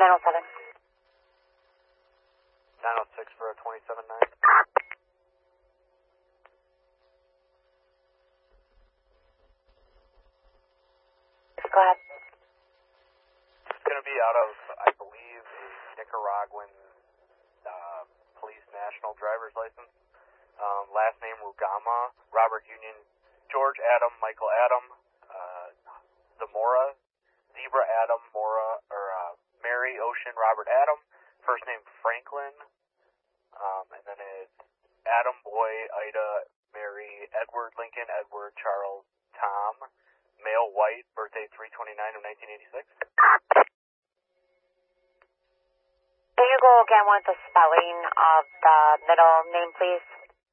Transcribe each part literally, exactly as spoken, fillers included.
nine oh seven. nine oh six for a twenty-seven nine. Go ahead. It's going to be out of, I believe, a Nicaraguan uh, police national driver's license. Um, last name Rugama, Robert Union, George Adam, Michael Adam, uh, Zamora, Zebra Adam, Mora, or uh, Mary Ocean Robert Adam. First name Franklin, um, and then it's Adam Boy, Ida, Mary, Edward Lincoln, Edward Charles Tom, male white, birthday three twenty-nine of nineteen eighty-six. Can you go again with the spelling of the middle name, please?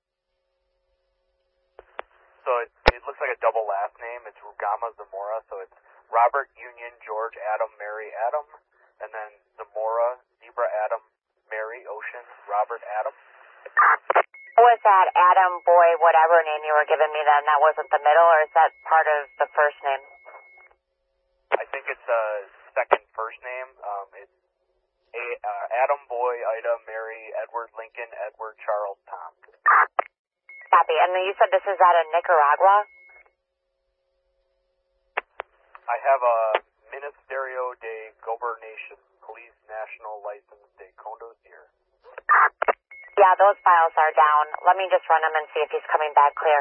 So it, it looks like a double last name. It's Rugama Zamora, so it's Robert Union George Adam Mary Adam, and then Zamora Zebra Adam Mary Ocean Robert Adam. Was that Adam Boy, whatever name you were giving me then, that wasn't the middle, or is that part of the first name? I think it's a second first name. Um, it's a, uh, Adam Boy Ida Mary Edward Lincoln Edward Charles Tom. Copy. And then you said this is out of Nicaragua? I have a Ministerio de Gobernación Police National License de Conducir. Yeah, those files are down. Let me just run them and see if he's coming back clear.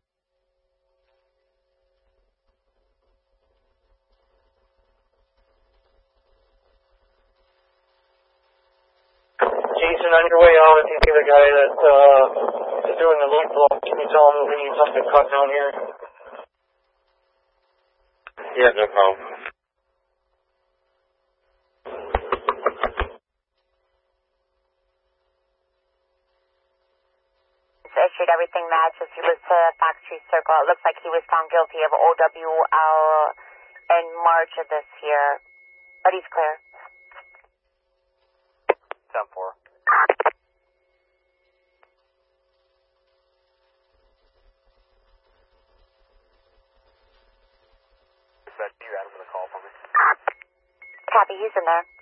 Jason, on your way out, if you see the guy that uh, is doing the loop block, can you tell him we need something cut down here? Yeah, no problem. Issued everything matches. He was to Fox Street Circle. It looks like he was found guilty of O W L in March of this year, but he's clear. ten four. Is that you, Adam, with a call for me? Copy, he's in there.